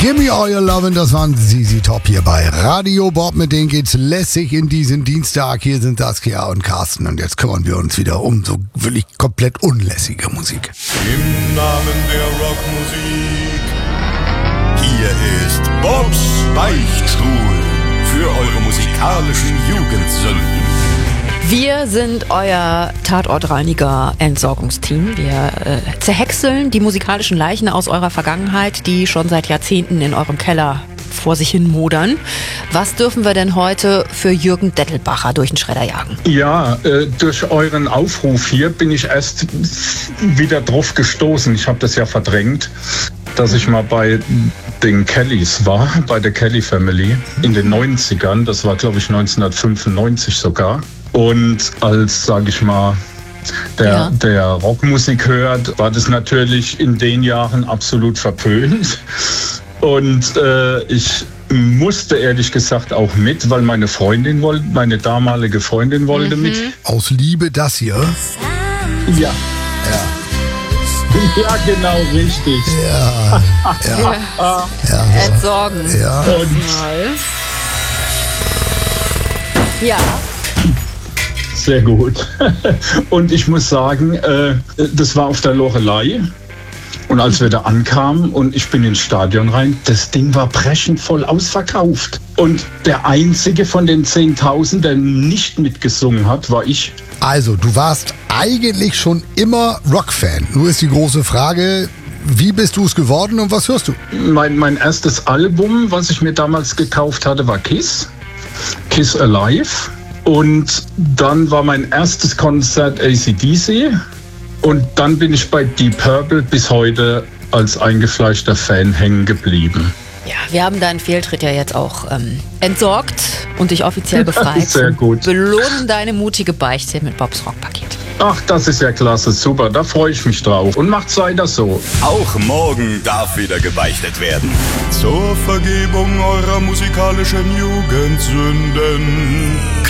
Gimme All Your Lovin', das waren ZZ Top hier bei Radio Bob. Mit denen geht's lässig in diesen Dienstag. Hier sind Saskia und Carsten und jetzt kümmern wir uns wieder um so wirklich komplett unlässige Musik. Im Namen der Rockmusik, hier ist Bobs Beichtstuhl für eure musikalischen Jugendsünden. Wir sind euer Tatortreiniger-Entsorgungsteam. Wir zerhäckseln die musikalischen Leichen aus eurer Vergangenheit, die schon seit Jahrzehnten in eurem Keller vor sich hin modern. Was dürfen wir denn heute für Jürgen Dettelbacher durch den Schredder jagen? Ja, durch euren Aufruf hier bin ich erst wieder drauf gestoßen. Ich habe das ja verdrängt, dass ich mal bei den Kellys war, bei der Kelly Family in den 90ern. Das war, glaube ich, 1995 sogar. Und als, sage ich mal, der Rockmusik hört, war das natürlich in den Jahren absolut verpönt. Und ich musste ehrlich gesagt auch mit, weil meine damalige Freundin wollte mit. Aus Liebe das hier? Ja. Ja, genau, richtig. Ja. Entsorgen. Ja. Ja. Sehr gut. Und ich muss sagen, das war auf der Loreley. Und als wir da ankamen und ich bin ins Stadion rein, das Ding war brechend voll ausverkauft. Und der einzige von den 10.000, der nicht mitgesungen hat, war ich. Also, du warst eigentlich schon immer Rockfan. Nur ist die große Frage, wie bist du es geworden und was hörst du? Mein erstes Album, was ich mir damals gekauft hatte, war Kiss. Kiss Alive. Und dann war mein erstes Konzert AC/DC. Und dann bin ich bei Deep Purple bis heute als eingefleischter Fan hängen geblieben. Ja, wir haben deinen Fehltritt ja jetzt auch entsorgt und dich offiziell befreit. Sehr gut. Belohnen deine mutige Beichte mit Bobs Rockpaket. Ach, das ist ja klasse, super, da freue ich mich drauf. Und macht's weiter so. Auch morgen darf wieder gebeichtet werden. Zur Vergebung eurer musikalischen Jugendsünden.